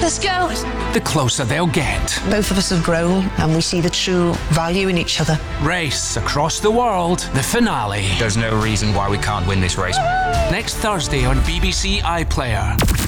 Let's go. the closer they'll get. Both of us have grown and we see the true value in each other. Race across the world, the finale. There's no reason why we can't win this race. Next Thursday on BBC iPlayer.